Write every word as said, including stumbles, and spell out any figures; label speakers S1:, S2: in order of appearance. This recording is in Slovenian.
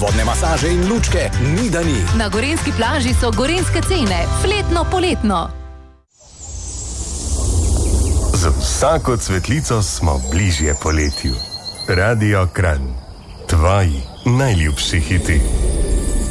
S1: vodne masaže in lučke ni da ni.
S2: Na gorenjski plaži so gorenjske cene, fletno poletno.
S3: Z vsako cvetlico smo bližje poletju. Radio Kranj. Tvoji najljubši hiti.